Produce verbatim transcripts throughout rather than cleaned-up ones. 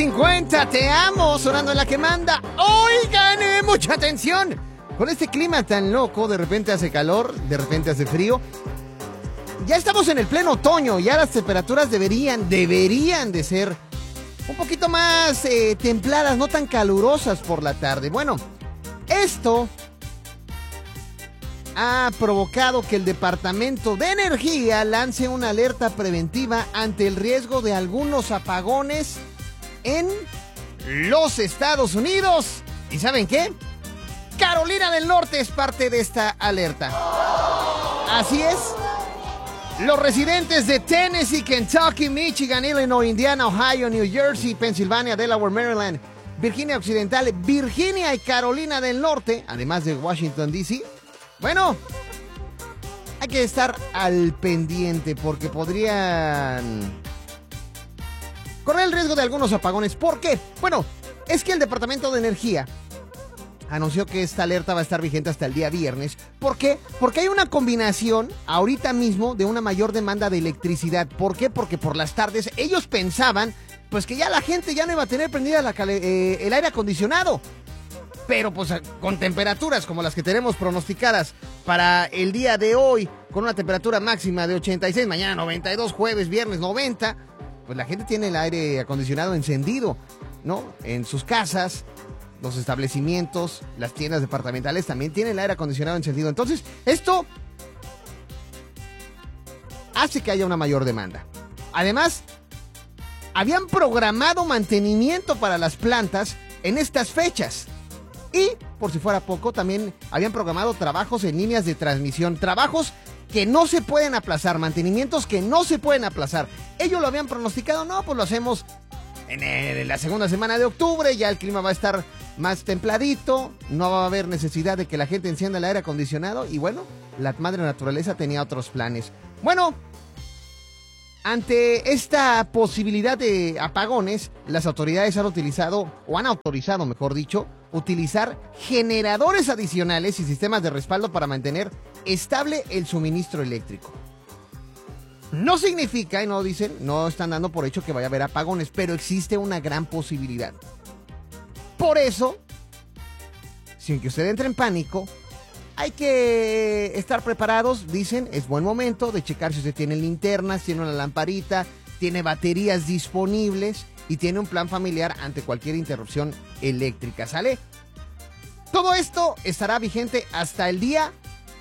cincuenta, te amo, sonando en la que manda. Oigan, eh, mucha atención. Con este clima tan loco, de repente hace calor, de repente hace frío. Ya estamos en el pleno otoño, ya las temperaturas deberían, deberían de ser un poquito más eh, templadas, no tan calurosas por la tarde. Bueno, esto ha provocado que el Departamento de Energía lance una alerta preventiva ante el riesgo de algunos apagones en los Estados Unidos. ¿Y saben qué? Carolina del Norte es parte de esta alerta. Así es. Los residentes de Tennessee, Kentucky, Michigan, Illinois, Indiana, Ohio, New Jersey, Pensilvania, Delaware, Maryland, Virginia Occidental, Virginia y Carolina del Norte, además de Washington, D C, bueno, hay que estar al pendiente porque podrían correr el riesgo de algunos apagones. ¿Por qué? Bueno, es que el Departamento de Energía anunció que esta alerta va a estar vigente hasta el día viernes. ¿Por qué? Porque hay una combinación ahorita mismo de una mayor demanda de electricidad. ¿Por qué? Porque por las tardes ellos pensaban pues que ya la gente ya no iba a tener prendida la cale- eh, el aire acondicionado. Pero pues con temperaturas como las que tenemos pronosticadas para el día de hoy, con una temperatura máxima de ochenta y seis, mañana noventa y dos, jueves, viernes noventa, pues la gente tiene el aire acondicionado encendido, ¿no? En sus casas, los establecimientos, las tiendas departamentales también tienen el aire acondicionado encendido. Entonces, esto hace que haya una mayor demanda. Además, habían programado mantenimiento para las plantas en estas fechas. Y, por si fuera poco, también habían programado trabajos en líneas de transmisión. Trabajos que no se pueden aplazar, mantenimientos que no se pueden aplazar. Ellos lo habían pronosticado, no, pues lo hacemos en, el, en la segunda semana de octubre, ya el clima va a estar más templadito, no va a haber necesidad de que la gente encienda el aire acondicionado. Y bueno, la madre naturaleza tenía otros planes. Bueno, ante esta posibilidad de apagones, las autoridades han utilizado, o han autorizado, mejor dicho, utilizar generadores adicionales y sistemas de respaldo para mantener estable el suministro eléctrico. No significa, y no dicen, no están dando por hecho que vaya a haber apagones, pero existe una gran posibilidad. Por eso, sin que usted entre en pánico, hay que estar preparados. Dicen, es buen momento de checar si usted tiene linternas, tiene una lamparita, tiene baterías disponibles y tiene un plan familiar ante cualquier interrupción eléctrica, ¿sale? Todo esto estará vigente hasta el día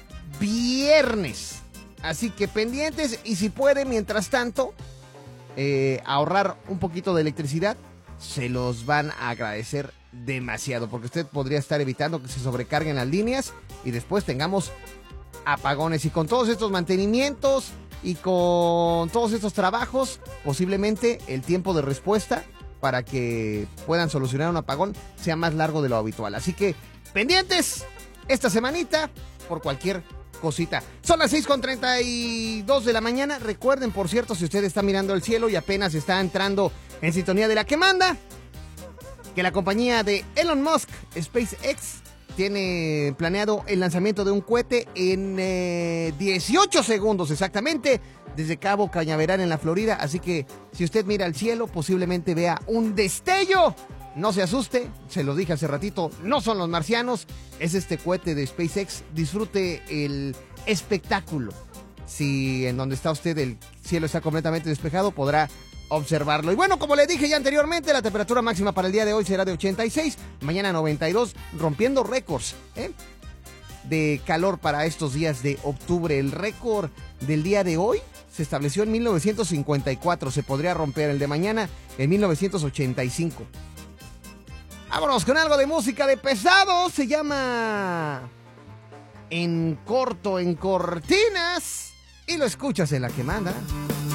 viernes. Así que pendientes, y si puede, mientras tanto, eh, ahorrar un poquito de electricidad, se los van a agradecer demasiado, porque usted podría estar evitando que se sobrecarguen las líneas y después tengamos apagones. Y con todos estos mantenimientos y con todos estos trabajos, posiblemente el tiempo de respuesta para que puedan solucionar un apagón sea más largo de lo habitual. Así que pendientes esta semanita por cualquier cosita. Son las seis con treinta y dos de la mañana. Recuerden, por cierto, si usted está mirando el cielo y apenas está entrando en sintonía de la que manda, que la compañía de Elon Musk, SpaceX, tiene planeado el lanzamiento de un cohete en eh, dieciocho segundos exactamente desde Cabo Cañaveral en la Florida. Así que si usted mira al cielo, posiblemente vea un destello. No se asuste, se lo dije hace ratito, no son los marcianos, es este cohete de SpaceX. Disfrute el espectáculo. Si en donde está usted el cielo está completamente despejado, podrá observarlo. Y bueno, como le dije ya anteriormente, la temperatura máxima para el día de hoy será de ochenta y seis, mañana noventa y dos, rompiendo récords ¿eh? de calor para estos días de octubre. El récord del día de hoy se estableció en mil novecientos cincuenta y cuatro, se podría romper el de mañana en mil novecientos ochenta y cinco. Vámonos con algo de música de pesado, se llama En Corto, en Cortinas, y lo escuchas en la que manda.